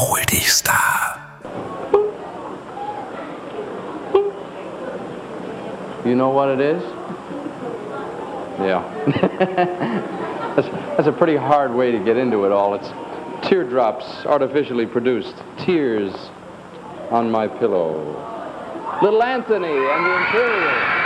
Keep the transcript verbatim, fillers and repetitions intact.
hol dich, Star. You know what it is? Yeah. that's, that's a pretty hard way to get into it all. It's teardrops artificially produced. Tears on my pillow. Little Anthony and the Imperials.